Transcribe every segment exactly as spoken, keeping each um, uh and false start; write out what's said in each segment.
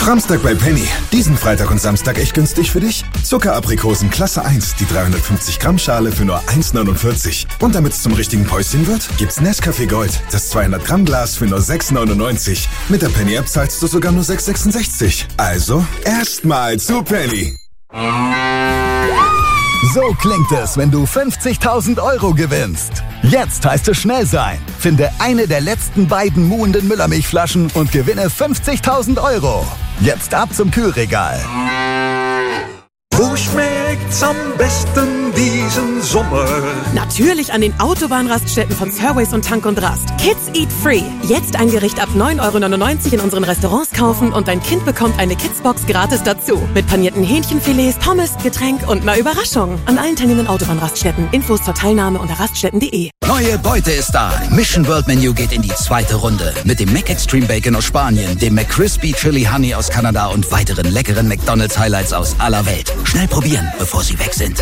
Samstag bei Penny. Diesen Freitag und Samstag echt günstig für dich? Zuckeraprikosen Klasse eins, die dreihundertfünfzig Gramm Schale für nur eins neunundvierzig. Und damit es zum richtigen Päuschen wird, gibt's Nescafé Gold, das zweihundert Gramm Glas für nur sechs neunundneunzig. Mit der Penny App zahlst du sogar nur sechs sechsundsechzig. Also, erstmal zu Penny. So klingt es, wenn du fünfzigtausend Euro gewinnst. Jetzt heißt es schnell sein. Finde eine der letzten beiden muhenden Müllermilchflaschen und gewinne fünfzigtausend Euro. Jetzt ab zum Kühlregal. Wo schmeckt's am besten diesen Sommer? Natürlich an den Autobahnraststätten von Surways und Tank und Rast. Kids Eat Free. Jetzt ein Gericht ab neun Euro neunundneunzig in unseren Restaurants kaufen und dein Kind bekommt eine Kidsbox gratis dazu. Mit panierten Hähnchenfilets, Pommes, Getränk und einer Überraschung. An allen teilnehmenden Autobahnraststätten. Infos zur Teilnahme unter raststätten punkt de. Neue Beute ist da. Mission World Menu geht in die zweite Runde. Mit dem Mac Extreme Bacon aus Spanien, dem McCrispy Chili Honey aus Kanada und weiteren leckeren McDonald's Highlights aus aller Welt. Schnell probieren, bevor sie weg sind.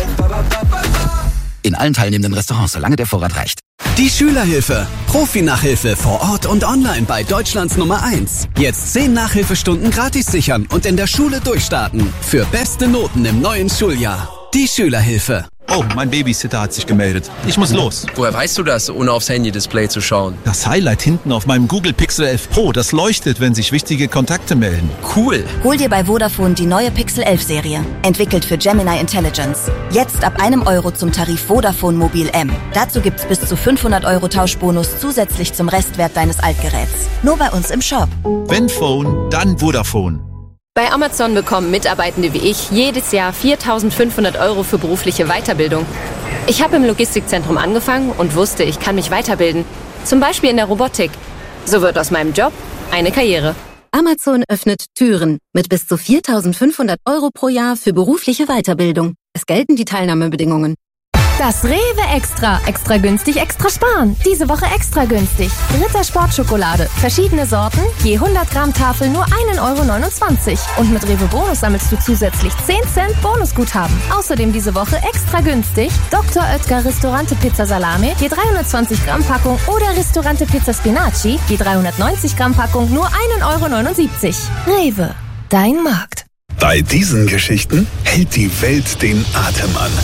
In allen teilnehmenden Restaurants, solange der Vorrat reicht. Die Schülerhilfe. Profi-Nachhilfe vor Ort und online bei Deutschlands Nummer eins. Jetzt zehn Nachhilfestunden gratis sichern und in der Schule durchstarten. Für beste Noten im neuen Schuljahr. Die Schülerhilfe. Oh, mein Babysitter hat sich gemeldet. Ich muss los. Woher weißt du das, ohne aufs Handy-Display zu schauen? Das Highlight hinten auf meinem Google Pixel elf Pro, das leuchtet, wenn sich wichtige Kontakte melden. Cool. Hol dir bei Vodafone die neue Pixel elf Serie. Entwickelt für Gemini Intelligence. Jetzt ab einem Euro zum Tarif Vodafone Mobil M. Dazu gibt's bis zu fünfhundert Euro Tauschbonus zusätzlich zum Restwert deines Altgeräts. Nur bei uns im Shop. Wenn Phone, dann Vodafone. Bei Amazon bekommen Mitarbeitende wie ich jedes Jahr viertausendfünfhundert Euro für berufliche Weiterbildung. Ich habe im Logistikzentrum angefangen und wusste, ich kann mich weiterbilden. Zum Beispiel in der Robotik. So wird aus meinem Job eine Karriere. Amazon öffnet Türen mit bis zu viertausendfünfhundert Euro pro Jahr für berufliche Weiterbildung. Es gelten die Teilnahmebedingungen. Das Rewe Extra. Extra günstig, extra sparen. Diese Woche extra günstig. Ritter Sportschokolade. Verschiedene Sorten. Je hundert Gramm Tafel nur ein Euro neunundzwanzig. Und mit Rewe Bonus sammelst du zusätzlich zehn Cent Bonusguthaben. Außerdem diese Woche extra günstig. Doktor Oetker Ristorante Pizza Salame. Je dreihundertzwanzig Gramm Packung. Oder Ristorante Pizza Spinaci. Je dreihundertneunzig Gramm Packung nur ein Euro neunundsiebzig. Rewe. Dein Markt. Bei diesen Geschichten hält die Welt den Atem an.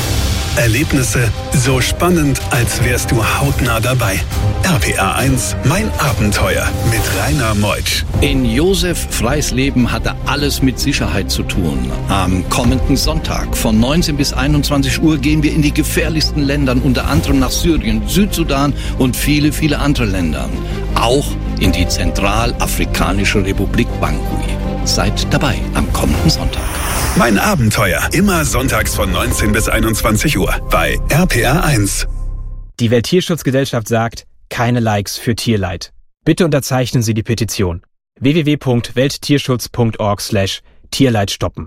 Erlebnisse so spannend, als wärst du hautnah dabei. R P R eins, mein Abenteuer mit Rainer Meutsch. In Josef Freisleben hatte alles mit Sicherheit zu tun. Am kommenden Sonntag von neunzehn bis einundzwanzig Uhr gehen wir in die gefährlichsten Länder, unter anderem nach Syrien, Südsudan und viele, viele andere Länder. Auch in die Zentralafrikanische Republik Bangui. Seid dabei am kommenden Sonntag. Mein Abenteuer, immer sonntags von neunzehn bis einundzwanzig Uhr bei R P R eins. Die Welttierschutzgesellschaft sagt, keine Likes für Tierleid. Bitte unterzeichnen Sie die Petition. w w w punkt welttierschutz punkt org slash Tierleid stoppen.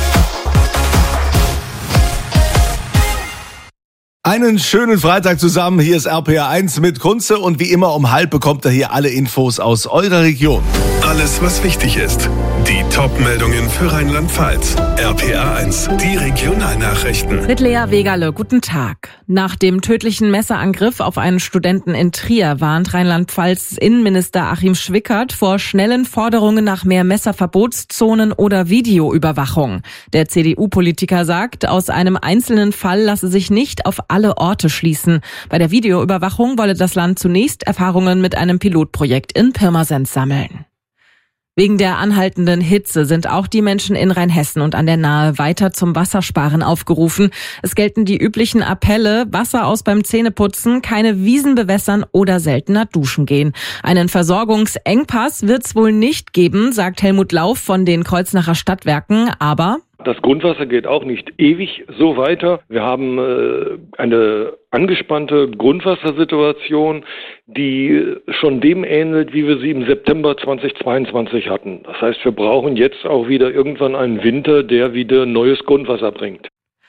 Einen schönen Freitag zusammen. Hier ist R P R eins mit Kunze und wie immer um halb bekommt ihr hier alle Infos aus eurer Region. Alles, was wichtig ist. Die Top-Meldungen für Rheinland-Pfalz. R P R eins, die Regionalnachrichten. Mit Lea Wegale, guten Tag. Nach dem tödlichen Messerangriff auf einen Studenten in Trier warnt Rheinland-Pfalz Innenminister Achim Schwickert vor schnellen Forderungen nach mehr Messerverbotszonen oder Videoüberwachung. Der C D U-Politiker sagt, aus einem einzelnen Fall lasse sich nicht auf alle Orte schließen. Bei der Videoüberwachung wolle das Land zunächst Erfahrungen mit einem Pilotprojekt in Pirmasens sammeln. Wegen der anhaltenden Hitze sind auch die Menschen in Rheinhessen und an der Nahe weiter zum Wassersparen aufgerufen. Es gelten die üblichen Appelle: Wasser aus beim Zähneputzen, keine Wiesen bewässern oder seltener duschen gehen. Einen Versorgungsengpass wird es wohl nicht geben, sagt Helmut Lauf von den Kreuznacher Stadtwerken, aber das Grundwasser geht auch nicht ewig so weiter. Wir haben äh, eine angespannte Grundwassersituation, die schon dem ähnelt, wie wir sie im September zweitausendzweiundzwanzig hatten. Das heißt, wir brauchen jetzt auch wieder irgendwann einen Winter, der wieder neues Grundwasser bringt.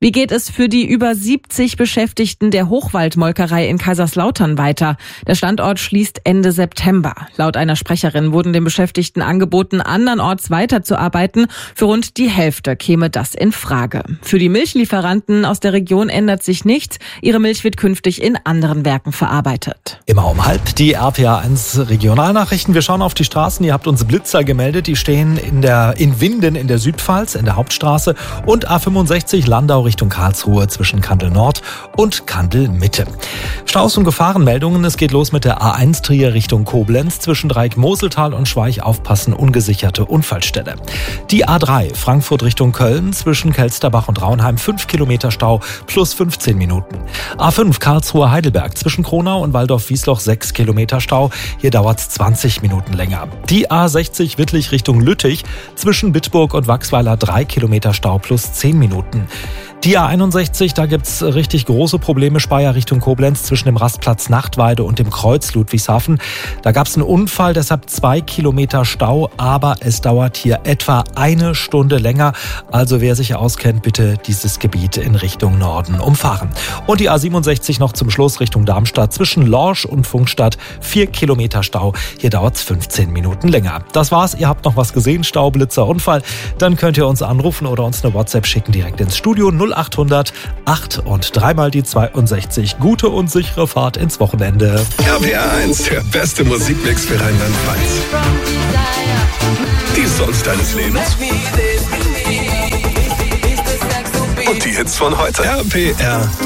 Wie geht es für die über siebzig Beschäftigten der Hochwaldmolkerei in Kaiserslautern weiter? Der Standort schließt Ende September. Laut einer Sprecherin wurden den Beschäftigten angeboten, andernorts weiterzuarbeiten. Für rund die Hälfte käme das in Frage. Für die Milchlieferanten aus der Region ändert sich nichts. Ihre Milch wird künftig in anderen Werken verarbeitet. Immer um halb die R P A eins Regionalnachrichten. Wir schauen auf die Straßen. Ihr habt uns Blitzer gemeldet. Die stehen in der in Winden in der Südpfalz, in der Hauptstraße und A fünfundsechzig Landau Richtung Karlsruhe zwischen Kandel Nord und Kandel Mitte. Staus und Gefahrenmeldungen. Es geht los mit der A eins Trier Richtung Koblenz zwischen Dreieck Moseltal und Schweich. Aufpassen, ungesicherte Unfallstelle. Die A drei Frankfurt Richtung Köln zwischen Kelsterbach und Raunheim fünf Kilometer Stau plus fünfzehn Minuten. A fünf Karlsruhe Heidelberg zwischen Kronau und Waldorf-Wiesloch sechs Kilometer Stau. Hier dauert es zwanzig Minuten länger. Die A sechzig Wittlich Richtung Lüttich zwischen Bitburg und Wachsweiler drei Kilometer Stau plus zehn Minuten. Die A einundsechzig, da gibt's richtig große Probleme. Speyer Richtung Koblenz zwischen dem Rastplatz Nachtweide und dem Kreuz Ludwigshafen. Da gab's einen Unfall, deshalb zwei Kilometer Stau, aber es dauert hier etwa eine Stunde länger. Also wer sich auskennt, bitte dieses Gebiet in Richtung Norden umfahren. Und die A siebenundsechzig noch zum Schluss Richtung Darmstadt zwischen Lorsch und Funkstadt vier Kilometer Stau. Hier dauert's fünfzehn Minuten länger. Das war's. Ihr habt noch was gesehen, Stau, Blitzer, Unfall. Dann könnt ihr uns anrufen oder uns eine WhatsApp schicken direkt ins Studio null achthundert acht und dreimal die zweiundsechzig. Gute und sichere Fahrt ins Wochenende. R P R eins, der beste Musikmix für Rheinland-Pfalz. Die Songs deines Lebens. Und die Hits von heute. R P R